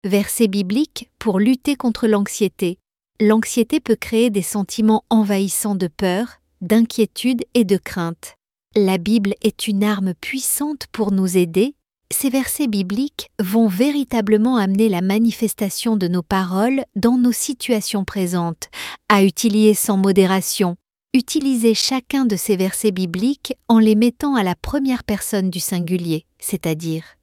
Verset biblique pour lutter contre l'anxiété. L'anxiété peut créer des sentiments envahissants de peur, d'inquiétude et de crainte. La Bible est une arme puissante pour nous aider. Ces versets bibliques vont véritablement amener la manifestation de nos paroles dans nos situations présentes, à utiliser sans modération. Utilisez chacun de ces versets bibliques en les mettant à la première personne du singulier, c'est-à-dire